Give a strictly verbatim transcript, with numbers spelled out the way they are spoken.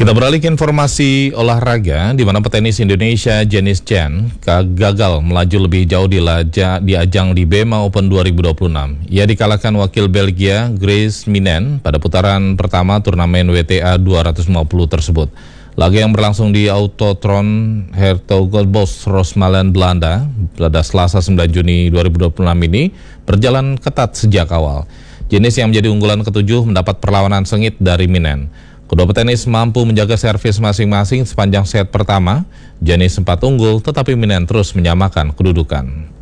Kita beralih ke informasi olahraga, di mana petenis Indonesia Janice Chen gagal melaju lebih jauh di, laja, di ajang di B E M A Open dua ribu dua puluh enam. Ia dikalahkan wakil Belgia Grace Minen pada putaran pertama turnamen W T A dua ratus lima puluh tersebut. Laga yang berlangsung di Autotron Hertogenbosch Rosmalen, Belanda pada Selasa sembilan Juni dua ribu dua puluh enam ini berjalan ketat sejak awal. Janice yang menjadi unggulan ketujuh mendapat perlawanan sengit dari Minen. Kedua petenis mampu menjaga servis masing-masing sepanjang set pertama. Janice sempat unggul, tetapi Minen terus menyamakan kedudukan.